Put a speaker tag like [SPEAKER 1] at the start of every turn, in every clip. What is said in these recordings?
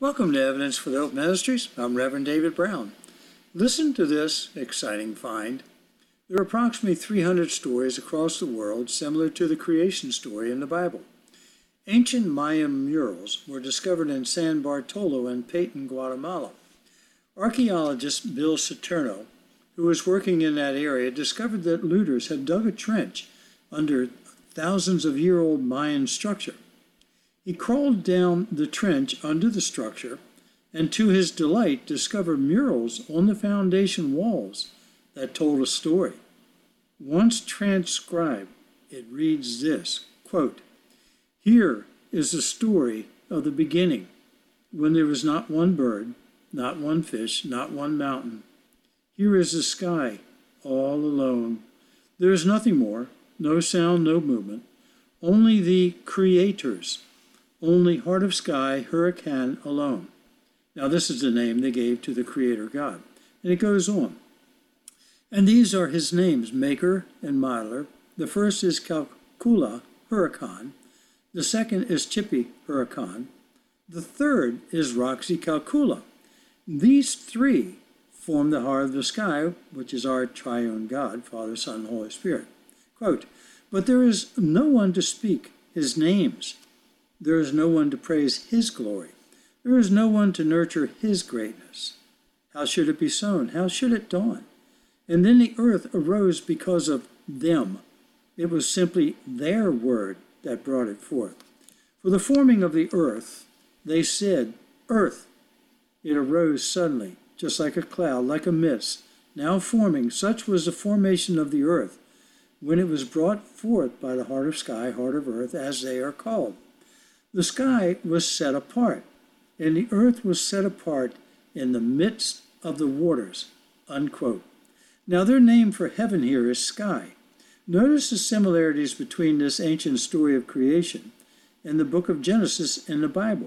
[SPEAKER 1] Welcome to Evidence for the Hope Ministries. I'm Reverend David Brown. Listen to this exciting find. There are approximately 300 stories across the world similar to the creation story in the Bible. Ancient Mayan murals were discovered in San Bartolo and Payton, Guatemala. Archaeologist Bill Saturno, who was working in that area, discovered that looters had dug a trench under thousands-of-year-old Mayan structure. He crawled down the trench under the structure and, to his delight, discovered murals on the foundation walls that told a story. Once transcribed, it reads this, quote, "Here is the story of the beginning, when there was not one bird, not one fish, not one mountain. Here is the sky, all alone. There is nothing more, no sound, no movement, only the creators. Only heart of sky, hurricane alone." Now this is the name they gave to the Creator God. And it goes on. "And these are his names, Maker and Modeler. The first is Calcula, hurricane. The second is Chippy, hurricane. The third is Roxy Calcula. These three form the heart of the sky, which is our triune God, Father, Son, and Holy Spirit." Quote, "But there is no one to speak his names. There is no one to praise his glory. There is no one to nurture his greatness. How should it be sown? How should it dawn? And then the earth arose because of them. It was simply their word that brought it forth. For the forming of the earth, they said, 'Earth.' It arose suddenly, just like a cloud, like a mist, now forming. Such was the formation of the earth, when it was brought forth by the heart of sky, heart of earth, as they are called. The sky was set apart, and the earth was set apart in the midst of the waters." Unquote. Now their name for heaven here is sky. Notice the similarities between this ancient story of creation and the book of Genesis in the Bible.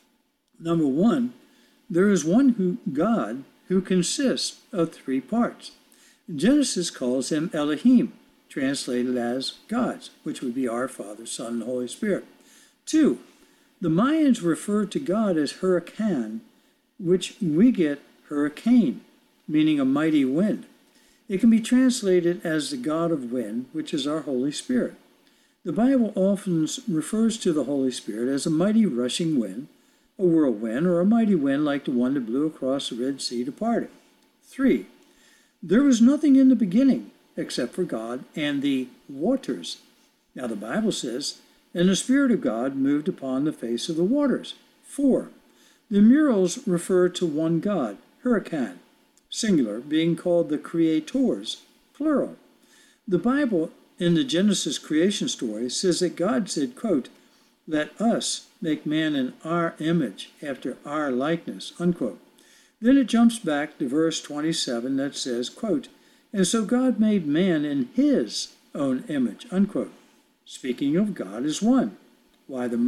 [SPEAKER 1] Number one, there is one God who consists of three parts. Genesis calls him Elohim, translated as gods, which would be our Father, Son, and Holy Spirit. Two, the Mayans refer to God as hurricane, which we get hurricane, meaning a mighty wind. It can be translated as the God of wind, which is our Holy Spirit. The Bible often refers to the Holy Spirit as a mighty rushing wind, a whirlwind, or a mighty wind like the one that blew across the Red Sea to part it. Three, there was nothing in the beginning except for God and the waters. Now the Bible says, "And the Spirit of God moved upon the face of the waters." 4. The murals refer to one God, hurricane, singular, being called the creators, plural. The Bible, in the Genesis creation story, says that God said, quote, "Let us make man in our image, after our likeness," unquote. Then it jumps back to verse 27 that says, quote, "And so God made man in his own image," unquote. Speaking of God as one. Why, the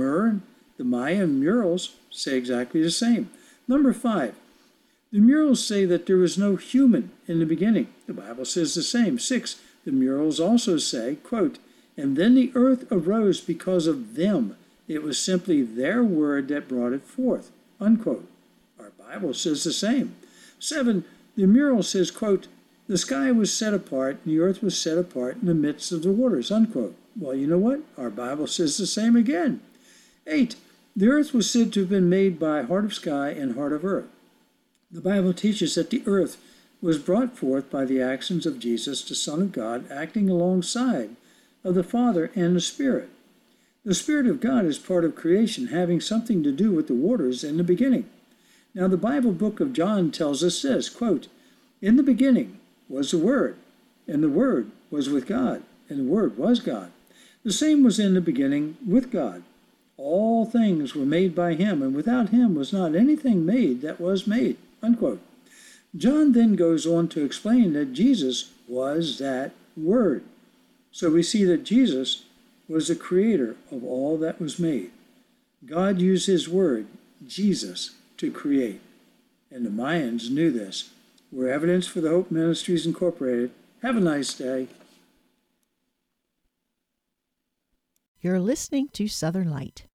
[SPEAKER 1] Mayan murals say exactly the same. Number 5, the murals say that there was no human in the beginning. The Bible says the same. 6, the murals also say, quote, "And then the earth arose because of them. It was simply their word that brought it forth," unquote. Our Bible says the same. 7, the mural says, quote, "The sky was set apart, and the earth was set apart in the midst of the waters," unquote. Well, you know what? Our Bible says the same again. 8, the earth was said to have been made by heart of sky and heart of earth. The Bible teaches that the earth was brought forth by the actions of Jesus, the Son of God, acting alongside of the Father and the Spirit. The Spirit of God is part of creation, having something to do with the waters in the beginning. Now, the Bible book of John tells us this, quote, "In the beginning was the Word, and the Word was with God, and the Word was God. The same was in the beginning with God. All things were made by him, and without him was not anything made that was made," unquote. John then goes on to explain that Jesus was that Word. So we see that Jesus was the creator of all that was made. God used his word, Jesus, to create. And the Mayans knew this. We're Evidence for the Hope Ministries Incorporated. Have a nice day.
[SPEAKER 2] You're listening to Southern Light.